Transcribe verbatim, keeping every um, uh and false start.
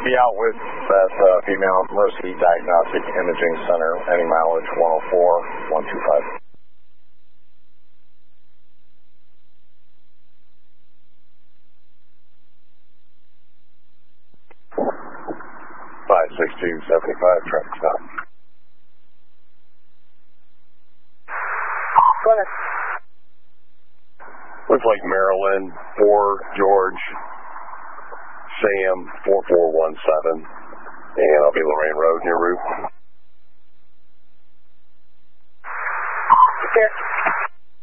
be out with that uh, female Mercy Diagnostic Imaging Center, any mileage one oh four, one two five. five six two seven five, traffic stop. Go ahead. Looks like Maryland, four George, Sam, four four one seven, and I'll be Lorraine Road near Route.